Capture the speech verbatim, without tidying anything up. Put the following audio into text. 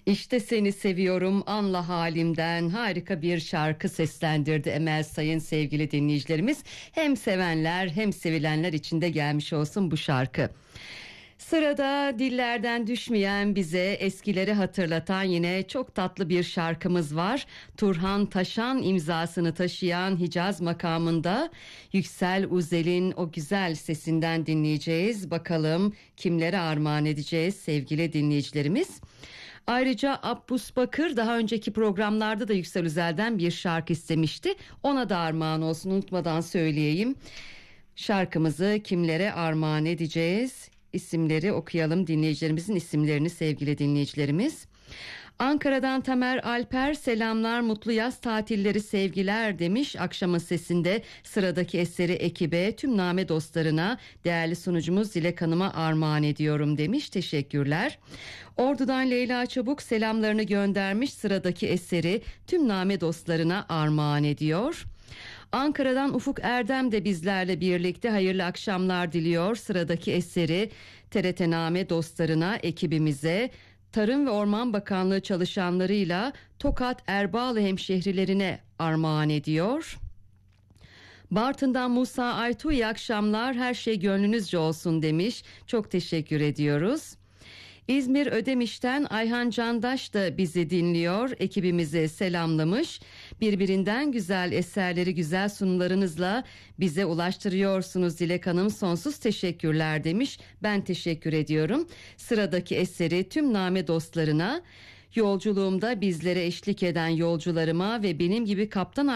İşte seni seviyorum anla halimden harika bir şarkı seslendirdi Emel Sayın sevgili dinleyicilerimiz. Hem sevenler hem sevilenler için de gelmiş olsun bu şarkı. Sırada dillerden düşmeyen bize eskileri hatırlatan yine çok tatlı bir şarkımız var. Turhan Taşan imzasını taşıyan Hicaz makamında Yüksel Uzel'in o güzel sesinden dinleyeceğiz. Bakalım kimlere armağan edeceğiz sevgili dinleyicilerimiz. Ayrıca Abbus Bakır daha önceki programlarda da Yüksel Uzel'den bir şarkı istemişti. Ona da armağan olsun, unutmadan söyleyeyim. Şarkımızı kimlere armağan edeceğiz? İsimleri okuyalım, dinleyicilerimizin isimlerini sevgili dinleyicilerimiz. Ankara'dan Tamer Alper selamlar, mutlu yaz tatilleri, sevgiler demiş. Akşamın sesinde sıradaki eseri ekibe, tüm name dostlarına, değerli sunucumuz Dilek Hanım'a armağan ediyorum demiş. Teşekkürler. Ordu'dan Leyla Çabuk selamlarını göndermiş, sıradaki eseri tüm name dostlarına armağan ediyor. Ankara'dan Ufuk Erdem de bizlerle birlikte hayırlı akşamlar diliyor. Sıradaki eseri T R T Name dostlarına, ekibimize, Tarım ve Orman Bakanlığı çalışanlarıyla Tokat Erbağlı hemşehrilerine armağan ediyor. Bartın'dan Musa Aytu iyi akşamlar, her şey gönlünüzce olsun demiş. Çok teşekkür ediyoruz. İzmir Ödemiş'ten Ayhan Candaş da bizi dinliyor, ekibimizi selamlamış. Birbirinden güzel eserleri güzel sunumlarınızla bize ulaştırıyorsunuz Dilek Hanım, sonsuz teşekkürler demiş. Ben teşekkür ediyorum. Sıradaki eseri tüm name dostlarına, yolculuğumda bizlere eşlik eden yolcularıma ve benim gibi kaptan